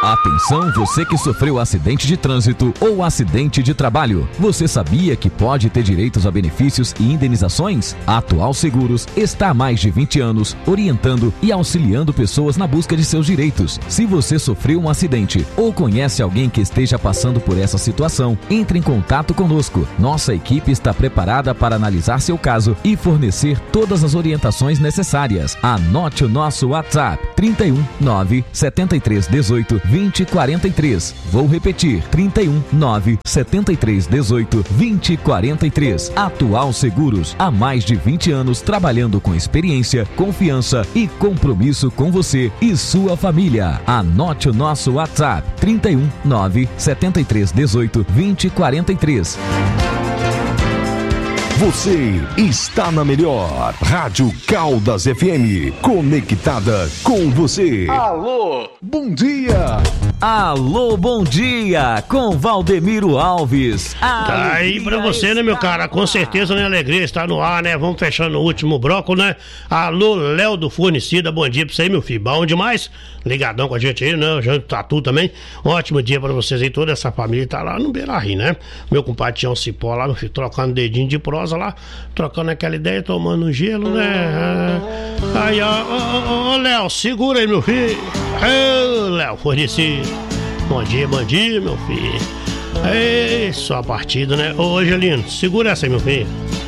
Atenção, você que sofreu acidente de trânsito ou acidente de trabalho. Você sabia que pode ter direitos a benefícios e indenizações? A Atual Seguros está há mais de 20 anos orientando e auxiliando pessoas na busca de seus direitos. Se você sofreu um acidente ou conhece alguém que esteja passando por essa situação, entre em contato conosco. Nossa equipe está preparada para analisar seu caso e fornecer todas as orientações necessárias. Anote o nosso WhatsApp: 31 9 73 18 20 43. Vou repetir: 31 9 73 18 20 43. Atual Seguros, há mais de 20 anos trabalhando com experiência, confiança e compromisso com você e sua família. Anote o nosso WhatsApp: 31 9 73 18 20 43. Você está na melhor Rádio Caldas FM, conectada com você. Alô, bom dia. Alô, bom dia, com Valdemiro Alves. Tá aí pra você, né, meu cara? Com certeza, né, alegria está no ar, né? Vamos fechando o último bloco, né? Alô, Léo do Fornecida, bom dia pra você aí, meu filho. Bom demais. Ligadão com a gente aí, né? O Tatu também. Um ótimo dia pra vocês aí, toda essa família tá lá no Beira-Rio, né? Meu compadre Tião Cipó lá, meu filho, trocando dedinho de prosa lá, trocando aquela ideia, tomando um gelo, né? Aí, ó, Léo, segura aí, meu filho. Ô, Léo, Fornecido. Bom dia, meu filho. Ei, só a partida, né? Ô, Angelino, segura essa aí, meu filho.